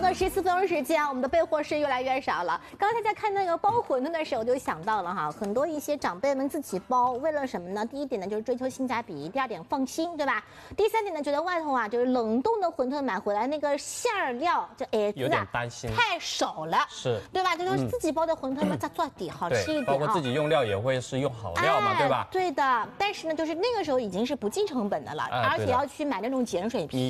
了14分钟时间，我们的备货是越来越少了。刚才在看那个包馄饨的时候，我就想到了哈，很多一些长辈们自己包，为了什么呢？第一点呢，就是追求性价比；第二点放心，对吧？第三点呢，觉得外头啊，就是冷冻的馄饨买回来那个馅儿料，就有点担心， 太少了， 是对吧？就是自己包的馄饨嘛，它做底好吃一点， 包括自己用料也会是用好料嘛，对吧？ 对的。但是呢，就是那个时候已经是不计成本的了，而且要去买那种碱水皮。